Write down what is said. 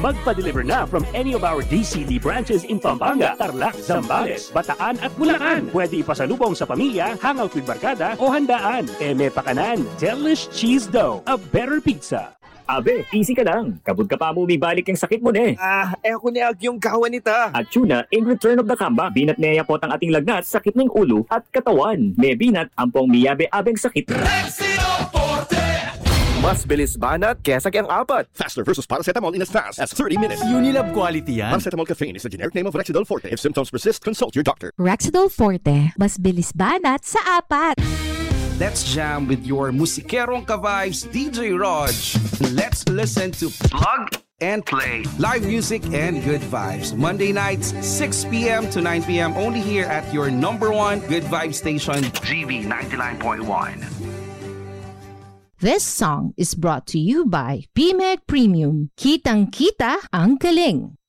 Magpa-deliver na from any of our DCD branches in Pampanga, Tarlac, Zambales, Bataan at Bulacan. Pwede ipasalubong sa pamilya, hangout with barkada o handaan. Eme Pakanan, Delish Cheese Dough, a better pizza. Abe, easy ka lang. Kabud ka pa mo balik yung sakit mo ne. Ako ni yung kawan nita. At tuna, in return of the comeback, binat niya po ang ating lagnat, sakit ng ulo at katawan. May binat, ampong miyabe-abeng sakit. Mas bilis banat kesa kayang apat. Faster versus paracetamol in as fast as 30 minutes. Unilab quality yan. Paracetamol caffeine is the generic name of Rexidol Forte. If symptoms persist, consult your doctor. Rexidol Forte, mas bilis banat sa apat. Let's jam with your musikerong ka-vibes, DJ Raj. Let's listen to Plug and Play. Live music and good vibes. Monday nights, 6 p.m. to 9 p.m. only here at your number one good vibe station, GB 99.1. This song is brought to you by PMEG Premium. Kitang-kita ang galing.